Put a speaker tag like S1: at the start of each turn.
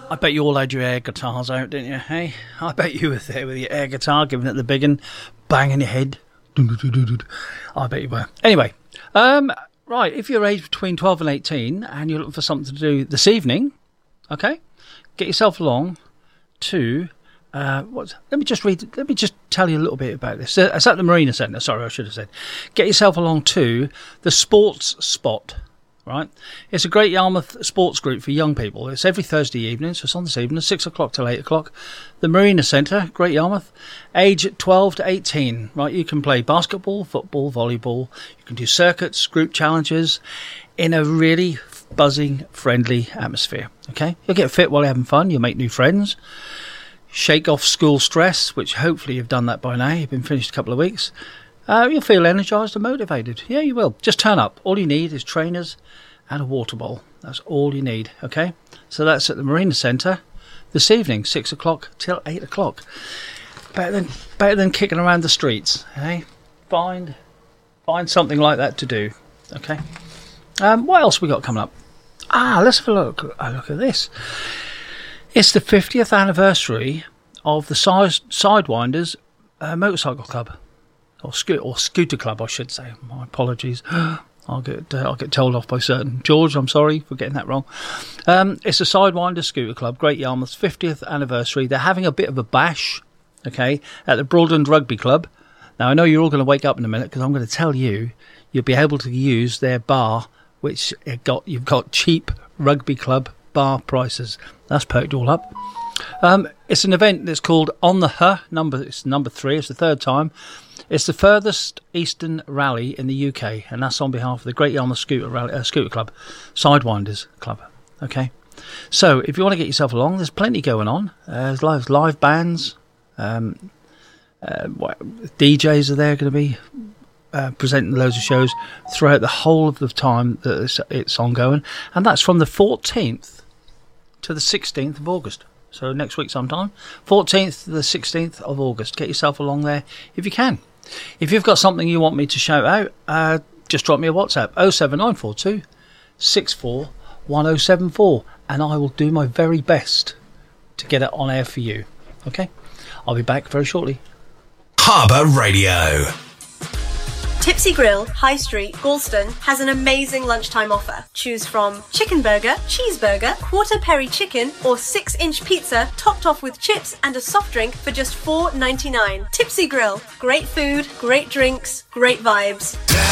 S1: I bet you all had your air guitars out, didn't you? Hey, I bet you were there with your air guitar, giving it the big one, banging your head. I bet you were. Anyway, right, if you're aged between 12 and 18 and you're looking for something to do this evening, okay, get yourself along to let me just tell you a little bit about this. It's at the Marina Centre. Sorry, I should have said. Get yourself along to the Sports Spot. Right, it's a Great Yarmouth sports group for young people. It's every Thursday evening, so it's on this evening, 6 o'clock till 8 o'clock. The Marina Centre, Great Yarmouth, age 12 to 18. Right, you can play basketball, football, volleyball. You can do circuits, group challenges, in a really buzzing, friendly atmosphere. Okay, you'll get fit while you're having fun. You'll make new friends. Shake off school stress, which hopefully you've done that by now. You've been finished a couple of weeks. You'll feel energised and motivated. Yeah, you will. Just turn up. All you need is trainers and a water bowl. That's all you need, okay? So that's at the Marina Centre this evening, 6 o'clock till 8 o'clock. Better than kicking around the streets, okay? Find something like that to do, okay? What else we got coming up? Let's have a look at this. It's the 50th anniversary of the Sidewinders Motorcycle Club. Or scooter club, I should say. My apologies. I'll get told off by certain George. I'm sorry for getting that wrong. It's a Sidewinder Scooter Club, Great Yarmouth's 50th anniversary. They're having a bit of a bash, okay, at the Broadland Rugby Club. Now I know you're all going to wake up in a minute because I'm going to tell you you'll be able to use their bar, which you've got cheap rugby club bar prices. That's perked all up. It's an event that's called On the number 3. It's the third time. It's the furthest eastern rally in the UK, and that's on behalf of the Great Yarmouth Scooter Club, Sidewinders Club. Okay, so if you want to get yourself along, there's plenty going on. There's live bands, DJs are there going to be presenting loads of shows throughout the whole of the time that it's ongoing, and that's from the 14th to the 16th of August. So next week sometime, 14th to the 16th of August. Get yourself along there if you can. If you've got something you want me to shout out, just drop me a WhatsApp, 07942 641074, and I will do my very best to get it on air for you. Okay? I'll be back very shortly.
S2: Harbour Radio.
S3: Tipsy Grill, High Street, Galston has an amazing lunchtime offer. Choose from chicken burger, cheeseburger, quarter peri chicken, or 6-inch pizza topped off with chips and a soft drink for just $4.99. Tipsy Grill, great food, great drinks, great vibes.